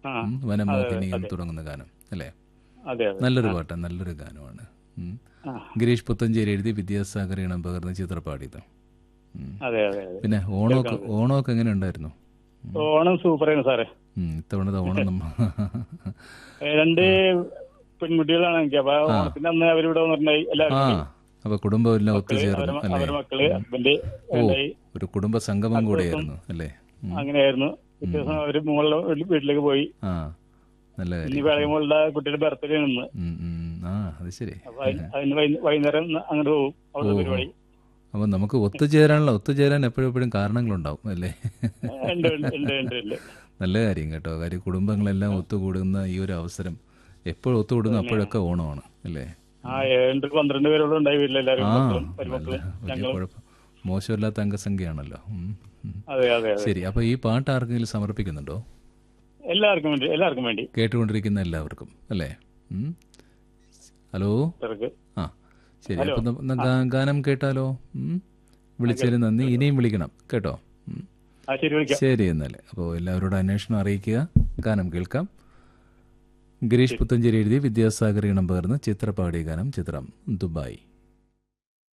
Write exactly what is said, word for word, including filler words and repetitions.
ആ ഉം, വനം മോഹിനിയും തുടങ്ങുന്ന ഗാനം അല്ലേ? അതെ അതെ നല്ലൊരു പാട്ടാണ്, നല്ലൊരു ഗാനമാണ്. ഉം. ആ ഗിരീഷ് പുത്തഞ്ചേരി എഴുതി വിദ്യാസാഗർ ഈണം പകർന്ന് ചിത്ര പാടിയത്. ഉം. അതെ അതെ അതെ പിന്നെ ഓണമൊക്കെ കേൾക്കുന്നത് ഓണമൊക്കെ എങ്ങനെ ഉണ്ടായിരുന്നു? ഓണം സൂപ്പറായിരുന്നു സാറേ. ഉം, ഇത്തവണത്തെ ഓണം നമ്മ ഏ, രണ്ട് പെൺകുട്ടികളാണ് എനിക്ക്. അപ്പൊ ആ ഓണത്തിന്റെ അന്ന് അവരിവിടെ വന്നിട്ടുണ്ടായി. എല്ലാവരും ആ കൂടി അപ്പൊ കുടുംബമെല്ലാം മക്കള്, ഒത്തുചേർന്നു അവരെ അല്ലേ? അവരെ മക്കള്, ഉം. ഹസ്ബൻഡ് ഓ, ഉണ്ടായി. ഒരു കുടുംബ സംഗമം അടുത്ത ദിവസം കൂടിയായിരുന്നു അല്ലേ? ഉം. അങ്ങനെയായിരുന്നു. പിറ്റേ ദിവസം അവര് മോളുടെ വീട്ടിൽ- വീട്ടിലേക്ക് പോയി. ആ, നല്ല ഇനി കാര്യം. വേളയ മോളുടെ കുട്ടിയുടെ ബർത്ത്ഡേ നിന്ന്. ഉം, ഉം. ആ, അത് ശരി. അപ്പൊ അതിന് അതിന് വൈ- വൈകുന്നേരം അങ്ങോട്ട് പോകും അവിടുത്തെ ഓഹോ, പരിപാടി. അപ്പോൾ നമുക്ക് ഒത്തുചേരാനുള്ള ഒത്തുചേരാൻ എപ്പോഴും എപ്പോഴും കാരണങ്ങളുണ്ടാവും അല്ലേ? ഉണ്ട് ഉണ്ട് ഉണ്ട് ഉണ്ട് ഉണ്ട്. നല്ല കാര്യം കേട്ടോ. കാര്യം കുടുംബങ്ങളെല്ലാം ഒത്തുകൂടുന്ന ഈ ഒരു അവസരം എപ്പോഴും ഒത്തുകൂടുന്നു പിന്നെ അപ്പോഴൊക്കെ ഓണമാണ് അല്ലേ? ആ ഏഴ് പന്ത്രണ്ട് പേരോളം ഉണ്ടായി വീട്ടിലെല്ലാവരും, ആ, മക്കളും നല്ല പരിമക്കളും വലിയ ഞങ്ങളും. കുഴപ്പം, മോശമില്ലാത്ത അംഗസംഖ്യയാണല്ലോ. ഉം, ഉം. അതെ അതെ അതെ. ശരി, അപ്പോൾ ഈ പാട്ട് ആർക്കെങ്കിലും സമർപ്പിക്കുന്നുണ്ടോ? എല്ലാവർക്കും വേണ്ടി എല്ലാവർക്കും വേണ്ടി കേട്ടുകൊണ്ടിരിക്കുന്ന എല്ലാവർക്കും അല്ലേ? ഉം. ഹലോ. ഇവർക്ക്. ആ, ശരി. ഹലോ. അപ്പം ന- ഗാ- ഗാനം കേട്ടാലോ? ഉം. വിളിച്ചതിന് നന്ദി. ഇനിയും വിളിക്കണം കേട്ടോ. ഉം. ആ ശരി, വിളിക്കാം. ശരി എന്നാൽ. അപ്പോൾ എല്ലാവരോടും അന്വേഷണം അറിയിക്കുക. ഗാനം കേൾക്കാം. ഗിരീഷ് പുത്തഞ്ചേരി എഴുതി വിദ്യാസാഗർ ഈണം പകർന്ന് ചിത്ര പാടിയ ഗാനം, ചിത്രം ദുബായ്.